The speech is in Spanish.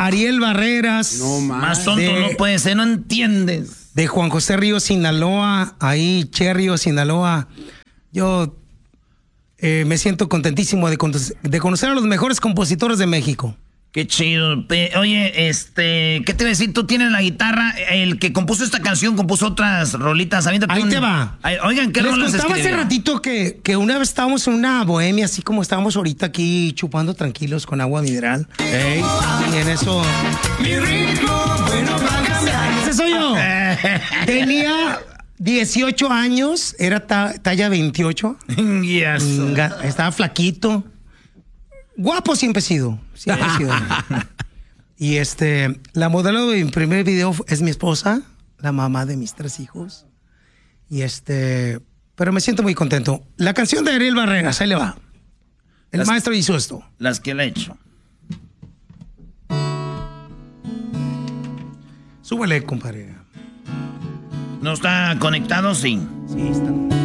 Ariel Barreras. No más tonto no puede ser, no entiendes. De Juan José Ríos, Sinaloa, ahí, Cherrio, Sinaloa. Yo me siento contentísimo de conocer a los mejores compositores de México. Qué chido. Oye, ¿qué te voy a decir? Tú tienes la guitarra. El que compuso esta canción compuso otras rolitas. Ahí te va. Oigan, ¿qué rolas Les contaba hace escribió? ratito que una vez estábamos en una bohemia, así como estábamos ahorita aquí chupando tranquilos con agua mineral. Ey. Y en eso... Mi ritmo, bueno, ese soy yo. Tenía 18 años, era talla 28. Yes. Estaba flaquito. Guapo siempre he sido. Siempre he sido. Y la modelo de mi primer video es mi esposa, la mamá de mis 3 hijos. Y pero me siento muy contento. La canción de Ariel Barreras, ahí le va. El maestro hizo esto. Las que le he hecho. Súbele, compadre. ¿No está conectado? Sí. Sí, está.